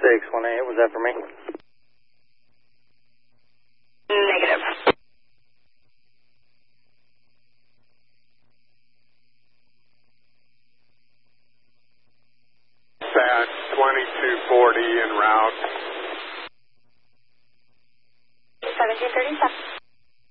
was that for me? Negative. Bad 2240 en route. 1737.